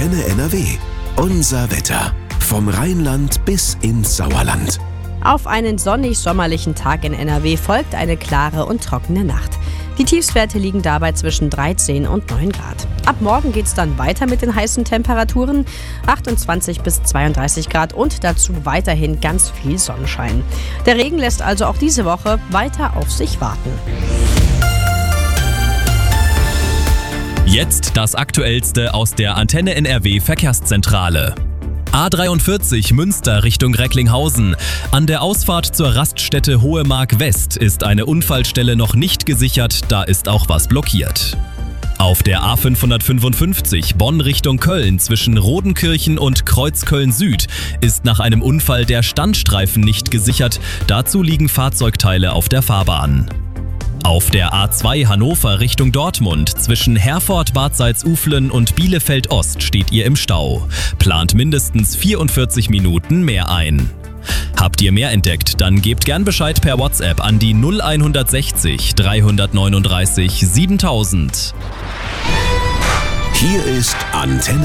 Antenne NRW. Unser Wetter. Vom Rheinland bis ins Sauerland. Auf einen sonnig-sommerlichen Tag in NRW folgt eine klare und trockene Nacht. Die Tiefstwerte liegen dabei zwischen 13 und 9 Grad. Ab morgen geht es dann weiter mit den heißen Temperaturen, 28 bis 32 Grad und dazu weiterhin ganz viel Sonnenschein. Der Regen lässt also auch diese Woche weiter auf sich warten. Jetzt das Aktuellste aus der Antenne NRW Verkehrszentrale. A43 Münster Richtung Recklinghausen. An der Ausfahrt zur Raststätte Hohe Mark West ist eine Unfallstelle noch nicht gesichert, da ist auch was blockiert. Auf der A555 Bonn Richtung Köln zwischen Rodenkirchen und Kreuzköln Süd ist nach einem Unfall der Standstreifen nicht gesichert, dazu liegen Fahrzeugteile auf der Fahrbahn. Auf der A2 Hannover Richtung Dortmund zwischen Herford, Bad Salzuflen und Bielefeld Ost steht ihr im Stau. Plant mindestens 44 Minuten mehr ein. Habt ihr mehr entdeckt, dann gebt gern Bescheid per WhatsApp an die 0160 339 7000. Hier ist Antenne